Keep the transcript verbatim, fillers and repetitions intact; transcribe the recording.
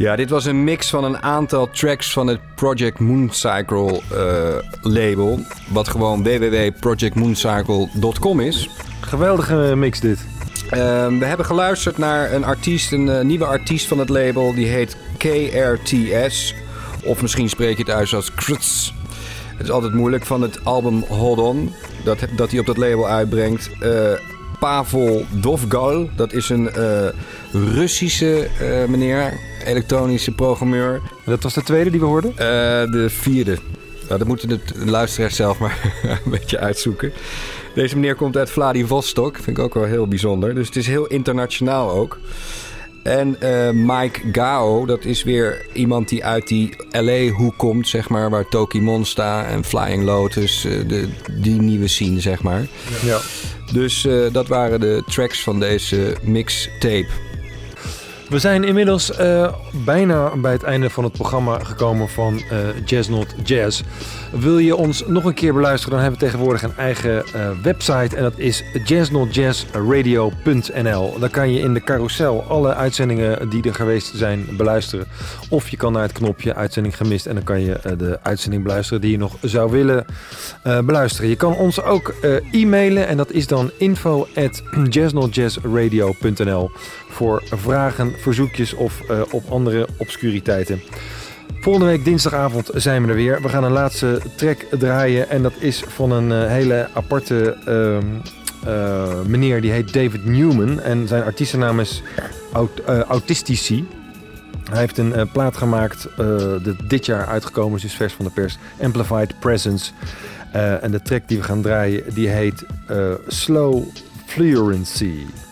Ja, dit was een mix van een aantal tracks van het Project Mooncycle uh, label. Wat gewoon w w w punt project mooncycle punt com is. Geweldige mix dit. Uh, we hebben geluisterd naar een artiest, een uh, nieuwe artiest van het label. Die heet K R T S. Of misschien spreek je het uit als Krts. Het is altijd moeilijk. Van het album Hold On. Dat, dat hij op dat label uitbrengt. Uh, Pavel Dovgal. Dat is een uh, Russische uh, meneer. Elektronische programmeur. En dat was de tweede die we hoorden? Uh, de vierde. Nou, dat moeten de luisteraars zelf maar een beetje uitzoeken. Deze meneer komt uit Vladivostok. Vind ik ook wel heel bijzonder. Dus het is heel internationaal ook. En uh, Mike Gao, dat is weer iemand die uit die L A-hoek komt, zeg maar. Waar Toki Monsta en Flying Lotus, uh, de, die nieuwe scene, zeg maar. Ja. Dus uh, dat waren de tracks van deze mixtape. We zijn inmiddels uh, bijna bij het einde van het programma gekomen van uh, Jazz Not Jazz. Wil je ons nog een keer beluisteren, dan hebben we tegenwoordig een eigen uh, website. En dat is jazz not jazz radio punt n l. Dan kan je in de carousel alle uitzendingen die er geweest zijn beluisteren. Of je kan naar het knopje uitzending gemist en dan kan je uh, de uitzending beluisteren die je nog zou willen uh, beluisteren. Je kan ons ook uh, e-mailen en dat is dan info at jazz not jazz radio punt n l voor vragen, verzoekjes of uh, op andere obscuriteiten. Volgende week dinsdagavond zijn we er weer. We gaan een laatste track draaien en dat is van een uh, hele aparte uh, uh, meneer. Die heet David Newman en zijn artiestennaam is Aut- uh, Autistici. Hij heeft een uh, plaat gemaakt, uh, de dit jaar uitgekomen is, dus vers van de pers, Amplified Presence. Uh, en de track die we gaan draaien, die heet uh, Slow Fluency.